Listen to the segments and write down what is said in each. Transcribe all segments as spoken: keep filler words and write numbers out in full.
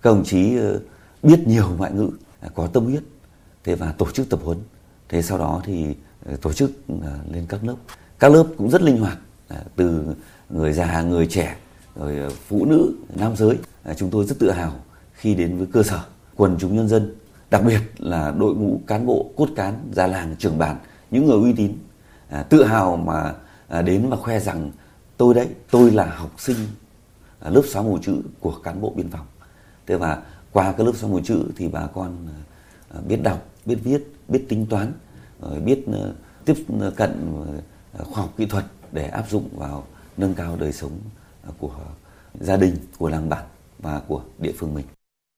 Các đồng chí biết nhiều ngoại ngữ, có tâm huyết, thế và tổ chức tập huấn. Thế sau đó thì tổ chức lên các lớp. Các lớp cũng rất linh hoạt, từ người già, người trẻ, rồi phụ nữ, nam giới. Chúng tôi rất tự hào khi đến với cơ sở, quần chúng nhân dân, đặc biệt là đội ngũ cán bộ, cốt cán, già làng, trưởng bản, những người uy tín, tự hào mà đến và khoe rằng tôi đấy, tôi là học sinh lớp xóa mù chữ của cán bộ biên phòng. Thế và qua cái lớp xóa mù chữ thì bà con biết đọc, biết viết, biết tính toán, biết tiếp cận khoa học kỹ thuật để áp dụng vào nâng cao đời sống của gia đình, của làng bản và của địa phương mình.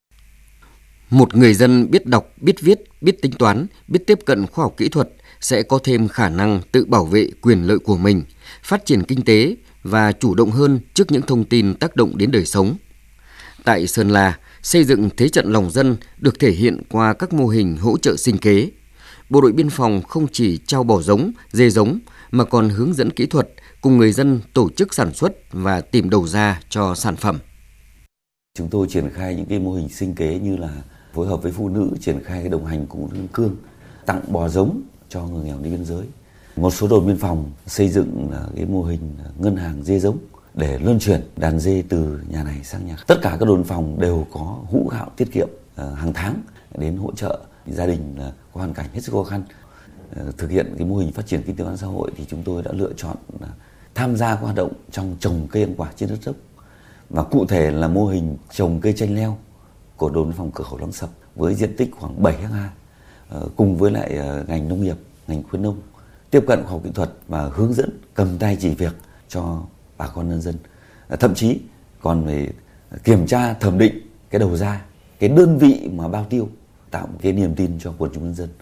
Một người dân biết đọc, biết viết, biết tính toán, biết tiếp cận khoa học kỹ thuật sẽ có thêm khả năng tự bảo vệ quyền lợi của mình, phát triển kinh tế và chủ động hơn trước những thông tin tác động đến đời sống. Tại Sơn La, xây dựng thế trận lòng dân được thể hiện qua các mô hình hỗ trợ sinh kế. Bộ đội biên phòng không chỉ trao bò giống, dê giống mà còn hướng dẫn kỹ thuật cùng người dân tổ chức sản xuất và tìm đầu ra cho sản phẩm. Chúng tôi triển khai những cái mô hình sinh kế như là phối hợp với phụ nữ triển khai cái đồng hành cùng lương cương, tặng bò giống cho người nghèo đi biên giới. Một số đồn biên phòng xây dựng cái mô hình ngân hàng dê giống để luân chuyển đàn dê từ nhà này sang nhà khác. Tất cả các đồn phòng đều có hũ gạo tiết kiệm hàng tháng đến hỗ trợ gia đình có hoàn cảnh hết sức khó khăn. Thực hiện cái mô hình phát triển kinh tế văn xã hội thì chúng tôi đã lựa chọn tham gia các hoạt động trong trồng cây ăn quả trên đất dốc. Và cụ thể là mô hình trồng cây chanh leo của đồn biên phòng cửa khẩu Lóng Sập với diện tích khoảng bảy héc ta, cùng với lại ngành nông nghiệp, ngành khuyến nông tiếp cận khoa học kỹ thuật và hướng dẫn cầm tay chỉ việc cho bà con nhân dân. Thậm chí còn phải kiểm tra thẩm định cái đầu ra, cái đơn vị mà bao tiêu, tạo một cái niềm tin cho quần chúng nhân dân.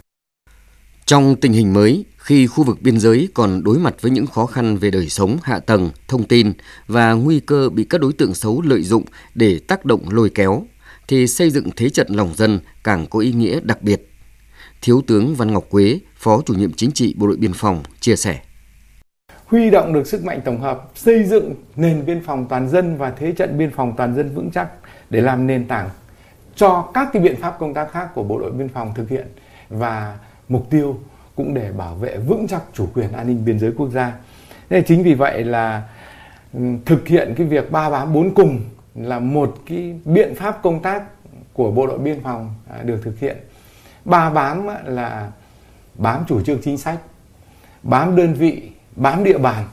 Trong tình hình mới, khi khu vực biên giới còn đối mặt với những khó khăn về đời sống, hạ tầng, thông tin và nguy cơ bị các đối tượng xấu lợi dụng để tác động lôi kéo, thì xây dựng thế trận lòng dân càng có ý nghĩa đặc biệt. Thiếu tướng Văn Ngọc Quế, Phó Chủ nhiệm Chính trị Bộ đội Biên phòng chia sẻ. Huy động được sức mạnh tổng hợp, xây dựng nền biên phòng toàn dân và thế trận biên phòng toàn dân vững chắc để làm nền tảng cho các cái biện pháp công tác khác của Bộ đội Biên phòng thực hiện, và mục tiêu cũng để bảo vệ vững chắc chủ quyền an ninh biên giới quốc gia. Nên chính vì vậy là thực hiện cái việc ba bám bốn cùng là một cái biện pháp công tác của Bộ đội Biên phòng được thực hiện. Ba bám là bám chủ trương chính sách, bám đơn vị, bám địa bàn.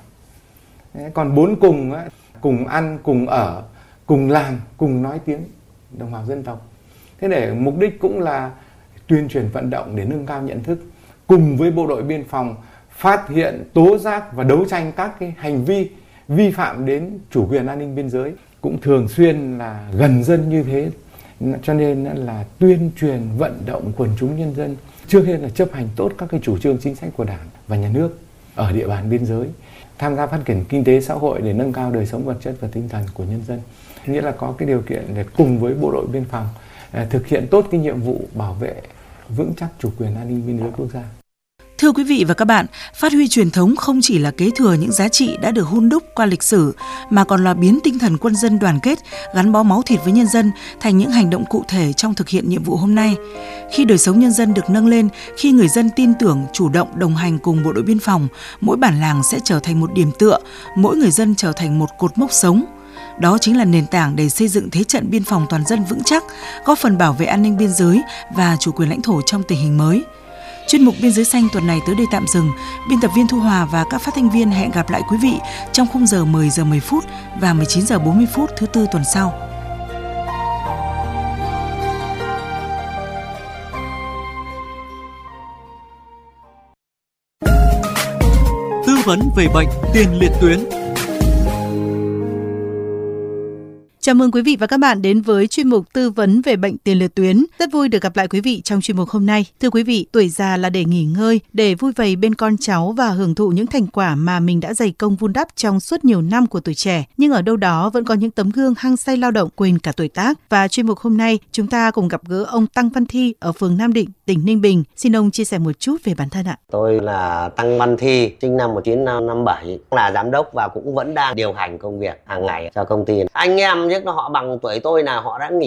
Còn bốn cùng, cùng ăn, cùng ở, cùng làm, cùng nói tiếng đồng bào dân tộc. Thế để mục đích cũng là tuyên truyền vận động để nâng cao nhận thức, cùng với Bộ đội Biên phòng phát hiện, tố giác và đấu tranh các cái hành vi vi phạm đến chủ quyền an ninh biên giới. Cũng thường xuyên là gần dân như thế, cho nên là tuyên truyền vận động quần chúng nhân dân trước hết là chấp hành tốt các cái chủ trương chính sách của Đảng và Nhà nước ở địa bàn biên giới, tham gia phát triển kinh tế xã hội để nâng cao đời sống vật chất và tinh thần của nhân dân. Nghĩa là có cái điều kiện để cùng với Bộ đội Biên phòng thực hiện tốt cái nhiệm vụ bảo vệ vững chắc chủ quyền an ninh biên giới quốc gia. Thưa quý vị và các bạn, phát huy truyền thống không chỉ là kế thừa những giá trị đã được hun đúc qua lịch sử, mà còn là biến tinh thần quân dân đoàn kết, gắn bó máu thịt với nhân dân thành những hành động cụ thể trong thực hiện nhiệm vụ hôm nay. Khi đời sống nhân dân được nâng lên, khi người dân tin tưởng, chủ động đồng hành cùng Bộ đội Biên phòng, mỗi bản làng sẽ trở thành một điểm tựa, mỗi người dân trở thành một cột mốc sống. Đó chính là nền tảng để xây dựng thế trận biên phòng toàn dân vững chắc, góp phần bảo vệ an ninh biên giới và chủ quyền lãnh thổ trong tình hình mới. Chuyên mục Biên giới xanh tuần này tới đây tạm dừng. Biên tập viên Thu Hòa và các phát thanh viên hẹn gặp lại quý vị trong khung giờ mười giờ mười phút và mười chín giờ bốn mươi phút thứ tư tuần sau. Tư vấn về bệnh tiền liệt tuyến. Chào mừng quý vị và các bạn đến với chuyên mục tư vấn về bệnh tiền liệt tuyến. Rất vui được gặp lại quý vị trong chuyên mục hôm nay. Thưa quý vị, tuổi già là để nghỉ ngơi, để vui vầy bên con cháu và hưởng thụ những thành quả mà mình đã dày công vun đắp trong suốt nhiều năm của tuổi trẻ. Nhưng ở đâu đó vẫn có những tấm gương hăng say lao động quên cả tuổi tác. Và chuyên mục hôm nay, chúng ta cùng gặp gỡ ông Tăng Văn Thi ở phường Nam Định, tỉnh Ninh Bình. Xin ông chia sẻ một chút về bản thân ạ. Tôi là Tăng Văn Thi, sinh năm một nghìn chín trăm năm mươi bảy, là giám đốc và cũng vẫn đang điều hành công việc hàng ngày cho công ty. Anh em chứ họ bằng tuổi tôi là họ đã nghỉ